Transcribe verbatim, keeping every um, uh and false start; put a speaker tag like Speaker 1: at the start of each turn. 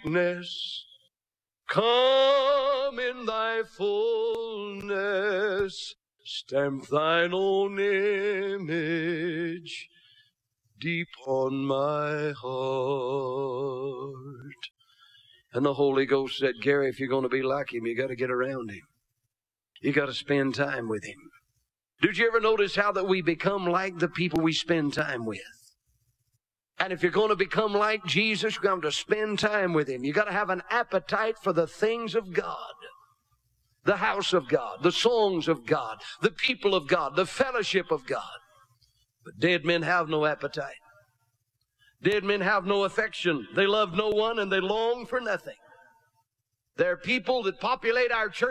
Speaker 1: sweetness, come in thy fullness, stamp thine own image deep on my heart. And the Holy Ghost said, Gary, if you're going to be like him, you got to get around him. You got to spend time with him. Did you ever notice how that we become like the people we spend time with? And if you're going to become like Jesus, you're going to spend time with him. You got to have an appetite for the things of God. The house of God, the songs of God, the people of God, the fellowship of God. But dead men have no appetite. Dead men have no affection. They love no one and they long for nothing. There are people that populate our church